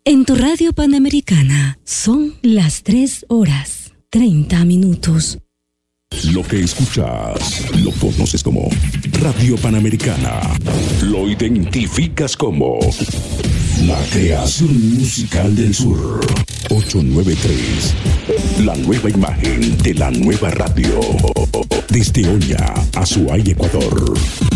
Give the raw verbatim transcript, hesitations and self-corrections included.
En tu radio Panamericana son las tres horas treinta minutos. Lo que escuchas lo conoces como Radio Panamericana. Lo identificas como la creación musical del sur. ochocientos noventa y tres. La nueva imagen de la nueva radio. Desde Oña, Azuay, Ecuador.